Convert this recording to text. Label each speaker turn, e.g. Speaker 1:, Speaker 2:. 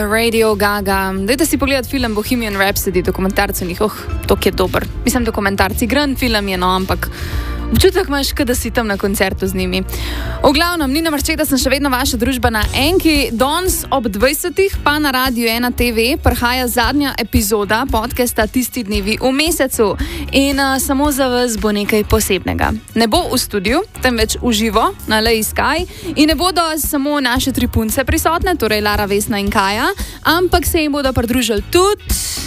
Speaker 1: Radio Gaga. Dajte si pogledati film Bohemian Rhapsody, dokumentarce njih. To je dober. Mislim, dokumentarci. Grand film je, ampak občutek imaš, da si tam na koncertu z njimi. V glavnem, Nina Marčeta, sem še vedno vaša družba na Enki. Danes ob 20. pa na Radiu 1 TV prihaja zadnja epizoda podcasta Tisti dnevi v mesecu. In samo za vas bo nekaj posebnega. Ne bo v studiu, temveč v živo na Lej Sky. In ne bodo samo naše tri punce prisotne, torej Lara, Vesna in Kaja, ampak se jim bodo pridružili tudi